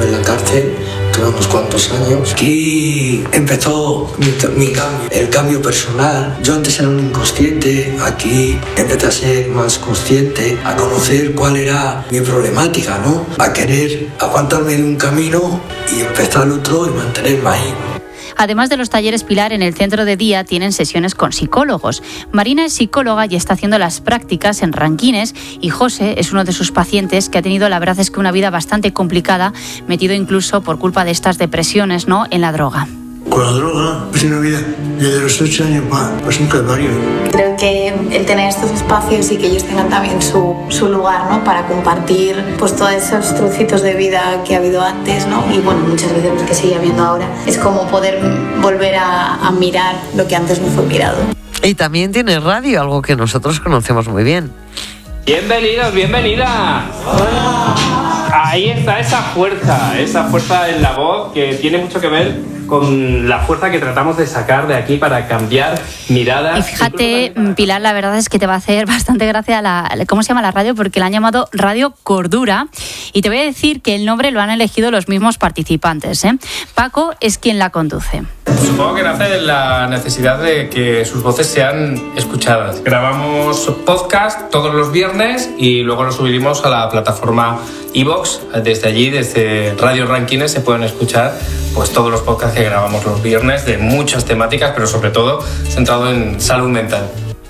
estuve en la cárcel, tuve unos cuantos años. Aquí empezó mi cambio, el cambio personal. Yo antes era un inconsciente, aquí empecé a ser más consciente, a conocer cuál era mi problemática, ¿no? A querer apartarme de un camino y empezar otro y mantenerme ahí. Además de los talleres Pilar, en el centro de día tienen sesiones con psicólogos. Marina es psicóloga y está haciendo las prácticas en Ranquines, y José es uno de sus pacientes que ha tenido, la verdad es que una vida bastante complicada, metido incluso por culpa de estas depresiones, ¿no?, en la droga. Con la droga, pues una vida desde los 8 años pues un calvario. Creo que el tener estos espacios y que ellos tengan también su lugar, ¿no?, para compartir pues todos esos trocitos de vida que ha habido antes, ¿no?, y bueno, muchas veces que sigue habiendo ahora, es como poder volver a mirar lo que antes no fue mirado. Y también tiene radio, algo que nosotros conocemos muy bien. Bienvenidos, bienvenidas. Hola. Ahí está esa fuerza en la voz que tiene mucho que ver con la fuerza que tratamos de sacar de aquí para cambiar miradas. Y fíjate, Pilar, la verdad es que te va a hacer bastante gracia ¿cómo se llama la radio? Porque la han llamado Radio Cordura, y te voy a decir que el nombre lo han elegido los mismos participantes, ¿eh? Paco es quien la conduce. Supongo que nace de la necesidad de que sus voces sean escuchadas. Grabamos podcast todos los viernes y luego lo subiremos a la plataforma iVoox. Desde allí, desde Radio Ranquines, se pueden escuchar pues todos los podcasts que grabamos los viernes de muchas temáticas, pero sobre todo centrado en salud mental.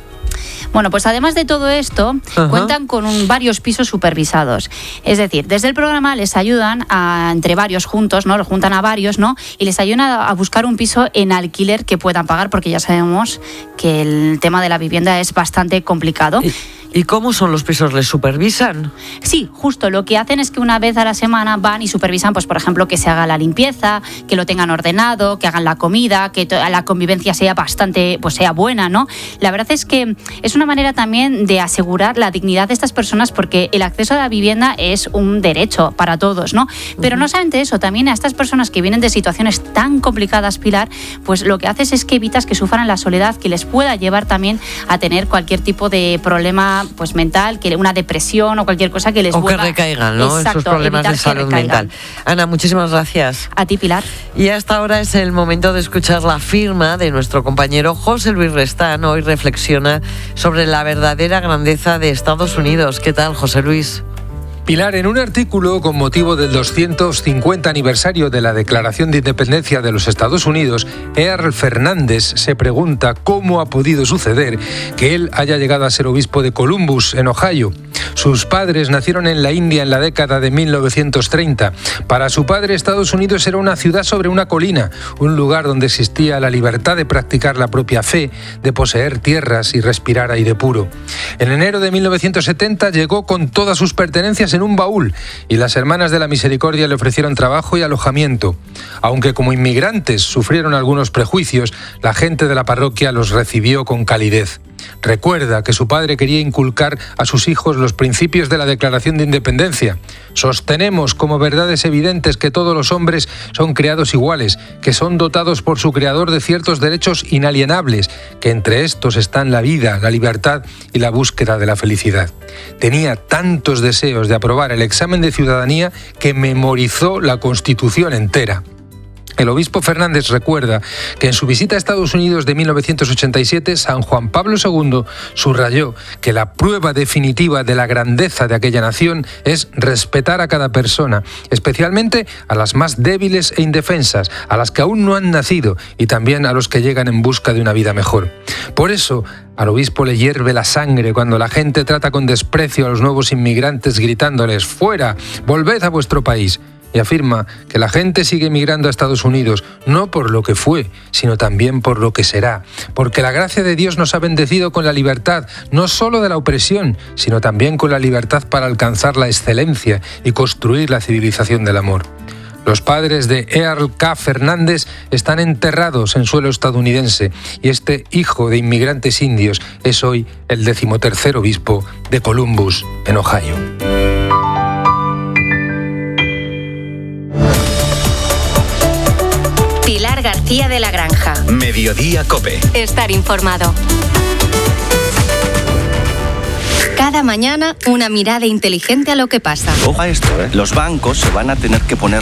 Bueno, pues además de todo esto, cuentan con varios pisos supervisados. Es decir, desde el programa les ayudan entre varios juntos, ¿no? Lo juntan a varios, ¿no? Y les ayudan a buscar un piso en alquiler que puedan pagar, porque ya sabemos que el tema de la vivienda es bastante complicado. ¿Y cómo son los pisos? ¿Les supervisan? Sí, justo. Lo que hacen es que una vez a la semana van y supervisan, pues por ejemplo, que se haga la limpieza, que lo tengan ordenado, que hagan la comida, que la convivencia sea bastante, pues sea buena, ¿no? La verdad es que es una manera también de asegurar la dignidad de estas personas, porque el acceso a la vivienda es un derecho para todos, ¿no? Pero no solamente eso, también a estas personas que vienen de situaciones tan complicadas, Pilar, pues lo que haces es que evitas que sufran la soledad, que les pueda llevar también a tener cualquier tipo de problema pues mental, que una depresión o cualquier cosa que les o vuelva... que recaigan, ¿no? Exacto, en sus problemas de salud mental. Ana, muchísimas gracias. A ti, Pilar. Y hasta ahora es el momento de escuchar la firma de nuestro compañero José Luis Restán. Hoy reflexiona sobre la verdadera grandeza de Estados Unidos. ¿Qué tal, José Luis? Pilar, en un artículo con motivo del 250 aniversario de la Declaración de Independencia de los Estados Unidos, Earl Fernández se pregunta cómo ha podido suceder que él haya llegado a ser obispo de Columbus, en Ohio. Sus padres nacieron en la India en la década de 1930. Para su padre, Estados Unidos era una ciudad sobre una colina, un lugar donde existía la libertad de practicar la propia fe, de poseer tierras y respirar aire puro. En enero de 1970 llegó con todas sus pertenencias en un baúl, y las Hermanas de la Misericordia le ofrecieron trabajo y alojamiento. Aunque como inmigrantes sufrieron algunos prejuicios, la gente de la parroquia los recibió con calidez. Recuerda que su padre quería inculcar a sus hijos los principios de la Declaración de Independencia. Sostenemos como verdades evidentes que todos los hombres son creados iguales, que son dotados por su creador de ciertos derechos inalienables, que entre estos están la vida, la libertad y la búsqueda de la felicidad. Tenía tantos deseos de aprobar el examen de ciudadanía que memorizó la Constitución entera. El obispo Fernández recuerda que en su visita a Estados Unidos de 1987, San Juan Pablo II subrayó que la prueba definitiva de la grandeza de aquella nación es respetar a cada persona, especialmente a las más débiles e indefensas, a las que aún no han nacido y también a los que llegan en busca de una vida mejor. Por eso, al obispo le hierve la sangre cuando la gente trata con desprecio a los nuevos inmigrantes gritándoles «¡Fuera! ¡Volved a vuestro país!». Y afirma que la gente sigue emigrando a Estados Unidos, no por lo que fue, sino también por lo que será. Porque la gracia de Dios nos ha bendecido con la libertad, no solo de la opresión, sino también con la libertad para alcanzar la excelencia y construir la civilización del amor. Los padres de Earl K. Fernández están enterrados en suelo estadounidense y este hijo de inmigrantes indios es hoy el 13º obispo de Columbus, en Ohio. Pilar García de la Granja. Mediodía COPE. Estar informado. Cada mañana una mirada inteligente a lo que pasa. Ojo a esto, Los bancos se van a tener que poner